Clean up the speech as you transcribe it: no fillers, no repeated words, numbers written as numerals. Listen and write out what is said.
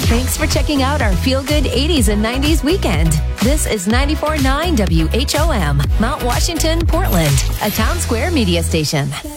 Thanks for checking out our Feel Good 80s and 90s weekend. This is 94.9 WHOM, Mount Washington, Portland, a Town Square media station.